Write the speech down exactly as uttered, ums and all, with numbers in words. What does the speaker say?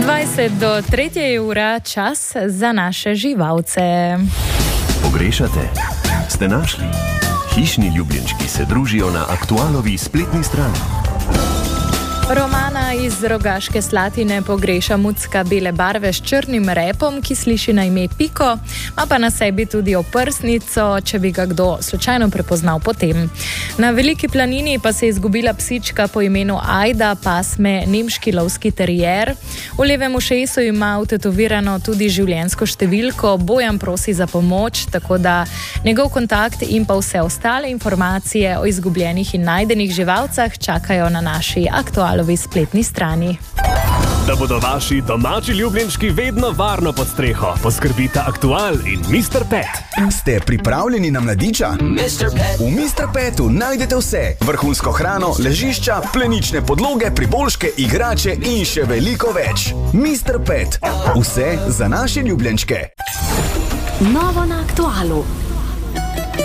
dvajset do tretje je ura, čas za naše živalce. Pogrešate? Ste našli? Hišni ljubljenčki se družijo na Aktualovi spletni strani. Romana iz Rogaške Slatine pogreša mucka bele barve s črnim repom, ki sliši na ime Piko, ima pa na sebi tudi oprsnico, če bi ga kdo slučajno prepoznal potem. Na Veliki planini pa se je izgubila psička po imenu Ajda, pasme nemški lovski terier. V levem ušesu ima vtetovirano tudi življenjsko številko, Bojan prosi za pomoč, tako da njegov kontakt in pa vse ostale informacije o izgubljenih in najdenih živalcah čakajo na naši Aktualovi spletni strani. Da bodo vaši domači ljubljenčki vedno varno pod streho, poskrbita Aktual in mister Pet. Ste pripravljeni na mladiča? mister Pet. V mister Petu najdete vse. Vrhunsko hrano, ležišča, plenične podloge, priboljške, igrače in še veliko več. mister Pet. Vse za naše ljubljenčke. Novo na Aktualu.